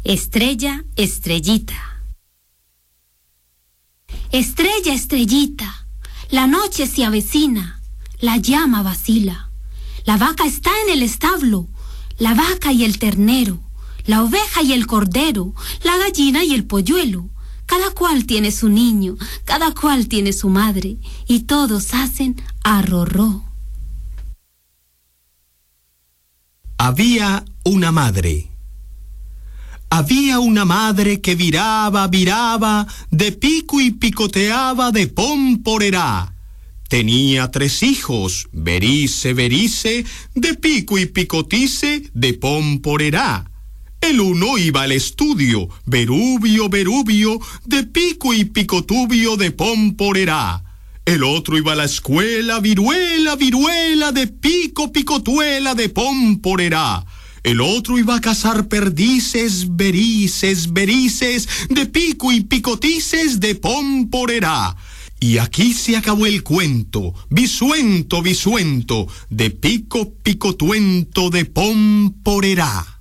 Estrella, estrellita. Estrella, estrellita, la noche se avecina, la llama vacila. La vaca está en el establo, la vaca y el ternero, la oveja y el cordero, la gallina y el polluelo. Cada cual tiene su niño, cada cual tiene su madre, y todos hacen arrorró. Había una madre. Había una madre que viraba, de pico y picoteaba de pomporerá. Tenía 3 hijos, Berice, de pico y picotice, de pomporerá. El uno iba al estudio, Berubio, de pico y picotubio, de pomporerá. El otro iba a la escuela, viruela, de pico, picotuela, de pomporerá. El otro iba a cazar perdices, berices, de pico y picotices, de pomporerá. Y aquí se acabó el cuento, bisuento, de pico, picotuento, de pomporerá.